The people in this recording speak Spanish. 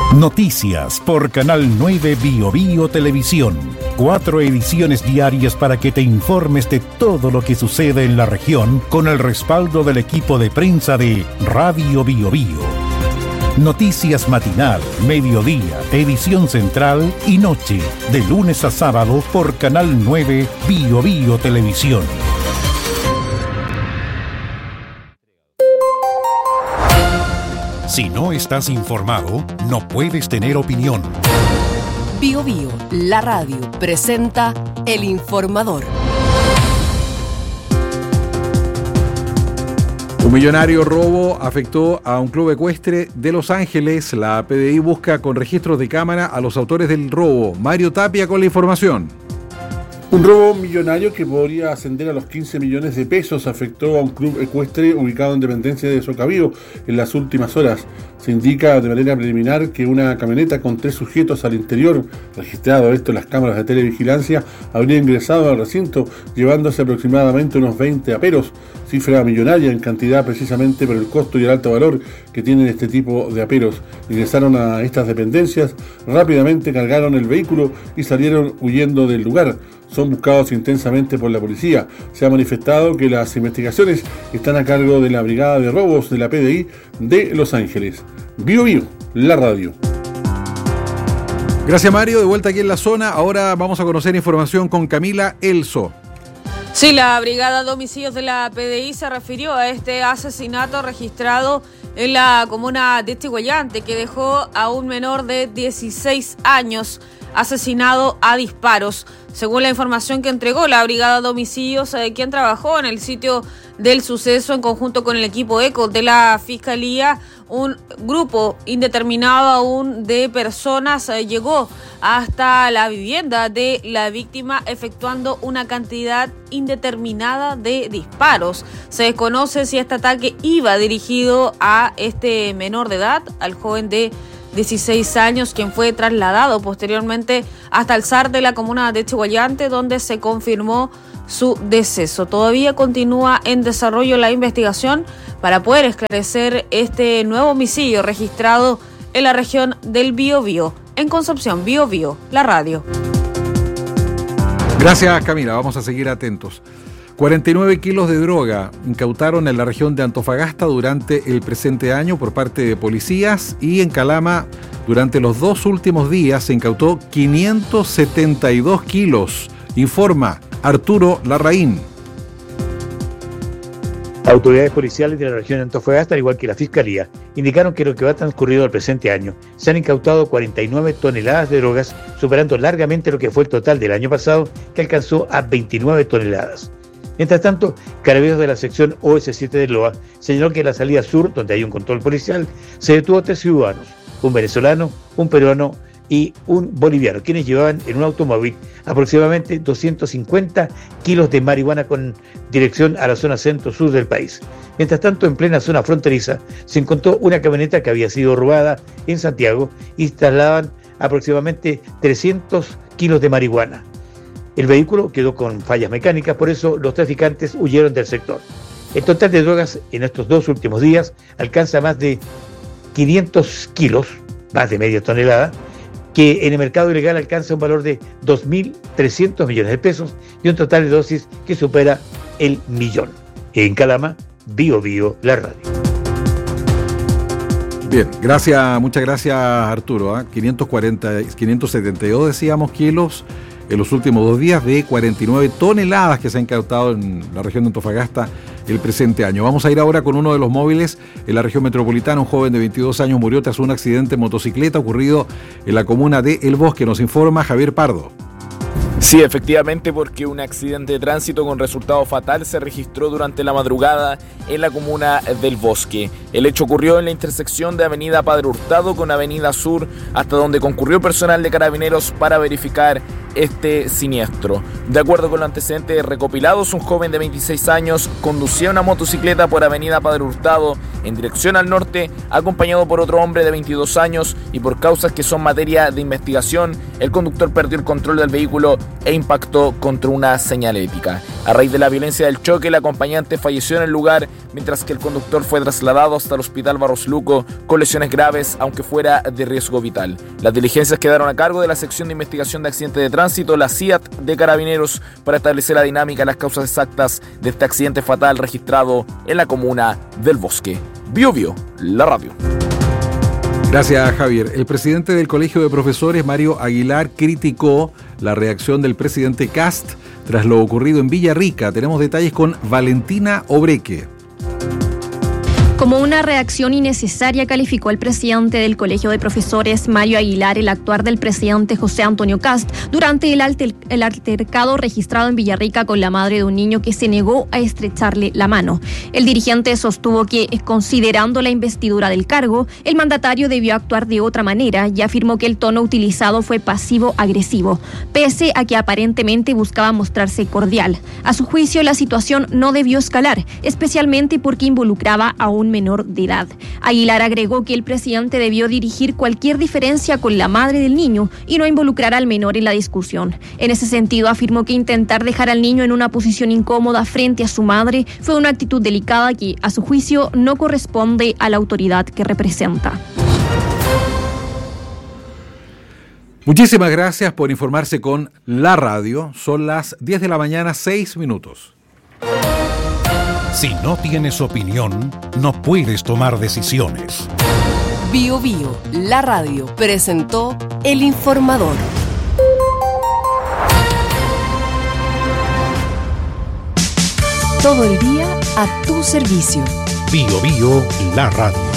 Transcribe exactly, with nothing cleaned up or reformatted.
Noticias por Canal nueve Bio Bio Televisión. Cuatro ediciones diarias para que te informes de todo lo que sucede en la región con el respaldo del equipo de prensa de Radio Bio Bio. Noticias matinal, mediodía, edición central y noche, de lunes a sábado por Canal nueve Bio Bio Televisión. Si no estás informado, no puedes tener opinión. Bio Bio, la radio, presenta El Informador. Un millonario robo afectó a un club ecuestre de Los Ángeles. La P D I busca con registros de cámara a los autores del robo. Mario Tapia con la información. Un robo millonario que podría ascender a los quince millones de pesos afectó a un club ecuestre ubicado en dependencia de Socavío en las últimas horas. Se indica de manera preliminar que una camioneta con tres sujetos al interior, registrado esto en las cámaras de televigilancia, habría ingresado al recinto llevándose aproximadamente unos veinte aperos, cifra millonaria en cantidad precisamente por el costo y el alto valor que tienen este tipo de aperos. Ingresaron a estas dependencias, rápidamente cargaron el vehículo y salieron huyendo del lugar. Son buscados intensamente por la policía. Se ha manifestado que las investigaciones están a cargo de la Brigada de Robos de la P D I de Los Ángeles. Bio Bio, la radio. Gracias, Mario. De vuelta aquí en la zona. Ahora vamos a conocer información con Camila Elso. Sí, la Brigada de Homicidios de la P D I se refirió a este asesinato registrado en la comuna de Chihuayante, que dejó a un menor de dieciséis años asesinado a disparos. Según la información que entregó la Brigada de Homicidios, eh, quien trabajó en el sitio del suceso en conjunto con el equipo ECO de la Fiscalía, un grupo indeterminado aún de personas eh, llegó hasta la vivienda de la víctima efectuando una cantidad indeterminada de disparos. Se desconoce si este ataque iba dirigido a este menor de edad, al joven de dieciséis años, quien fue trasladado posteriormente hasta el S A R de la comuna de Chihuayante, donde se confirmó su deceso. Todavía continúa en desarrollo la investigación para poder esclarecer este nuevo homicidio registrado en la región del Biobío. En Concepción, Bio Bio, la radio. Gracias, Camila. Vamos a seguir atentos. cuarenta y nueve kilos de droga incautaron en la región de Antofagasta durante el presente año por parte de policías, y en Calama durante los dos últimos días se incautó quinientos setenta y dos kilos, informa Arturo Larraín. Autoridades policiales de la región de Antofagasta, al igual que la Fiscalía, indicaron que en lo que va transcurrido el presente año se han incautado cuarenta y nueve toneladas de drogas, superando largamente lo que fue el total del año pasado, que alcanzó a veintinueve toneladas. Mientras tanto, Carabineros de la sección O S siete de Loa señaló que en la salida sur, donde hay un control policial, se detuvo a tres ciudadanos, un venezolano, un peruano y un boliviano, quienes llevaban en un automóvil aproximadamente doscientos cincuenta kilos de marihuana con dirección a la zona centro-sur del país. Mientras tanto, en plena zona fronteriza, se encontró una camioneta que había sido robada en Santiago y trasladaban aproximadamente trescientos kilos de marihuana. El vehículo quedó con fallas mecánicas, por eso los traficantes huyeron del sector. El total de drogas en estos dos últimos días alcanza más de quinientos kilos, más de media tonelada, que en el mercado ilegal alcanza un valor de dos mil trescientos millones de pesos y un total de dosis que supera el millón. En Calama, Bio Bio, la radio. Bien, gracias, muchas gracias, Arturo. ¿eh? quinientos cuarenta, quinientos setenta y dos decíamos kilos en los últimos dos días de cuarenta y nueve toneladas que se han incautado en la región de Antofagasta el presente año. Vamos a ir ahora con uno de los móviles en la región metropolitana. Un joven de veintidós años murió tras un accidente en motocicleta ocurrido en la comuna de El Bosque. Nos informa Javier Pardo. Sí, efectivamente, porque un accidente de tránsito con resultado fatal se registró durante la madrugada en la comuna del Bosque. El hecho ocurrió en la intersección de Avenida Padre Hurtado con Avenida Sur, hasta donde concurrió personal de Carabineros para verificar este siniestro. De acuerdo con los antecedentes recopilados, un joven de veintiséis años conducía una motocicleta por avenida Padre Hurtado en dirección al norte, acompañado por otro hombre de veintidós años, y por causas que son materia de investigación, el conductor perdió el control del vehículo e impactó contra una señalética. A raíz de la violencia del choque, el acompañante falleció en el lugar, mientras que el conductor fue trasladado hasta el hospital Barros Luco con lesiones graves, aunque fuera de riesgo vital. Las diligencias quedaron a cargo de la sección de investigación de accidentes de tránsito, la C I A T de Carabineros, para establecer la dinámica y las causas exactas de este accidente fatal registrado en la comuna del Bosque. Bio Bio, la radio. Gracias, Javier. El presidente del Colegio de Profesores, Mario Aguilar, criticó la reacción del presidente Kast tras lo ocurrido en Villarrica. Tenemos detalles con Valentina Obreque. Como una reacción innecesaria, calificó el presidente del Colegio de Profesores, Mario Aguilar, el actuar del presidente José Antonio Kast durante el, alter, el altercado registrado en Villarrica con la madre de un niño que se negó a estrecharle la mano. El dirigente sostuvo que, considerando la investidura del cargo, el mandatario debió actuar de otra manera y afirmó que el tono utilizado fue pasivo-agresivo, pese a que aparentemente buscaba mostrarse cordial. A su juicio, la situación no debió escalar, especialmente porque involucraba a un menor de edad. Aguilar agregó que el presidente debió dirigir cualquier diferencia con la madre del niño y no involucrar al menor en la discusión. En ese sentido, afirmó que intentar dejar al niño en una posición incómoda frente a su madre fue una actitud delicada que, a su juicio, no corresponde a la autoridad que representa. Muchísimas gracias por informarse con la radio. Son las diez de la mañana, seis minutos. Si no tienes opinión, no puedes tomar decisiones. Bio Bio, la radio, presentó El Informador. Todo el día a tu servicio. Bio Bio, la radio.